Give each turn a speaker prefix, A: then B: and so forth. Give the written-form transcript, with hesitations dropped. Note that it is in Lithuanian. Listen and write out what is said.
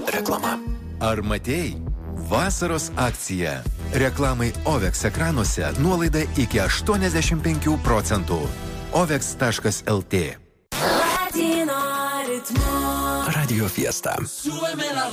A: Reklama.
B: Ar matėjai? Vasaros akcija. Reklamai OVEX ekranuose nuolaida iki 85%. OVEX.lt.
A: Radio Fiesta.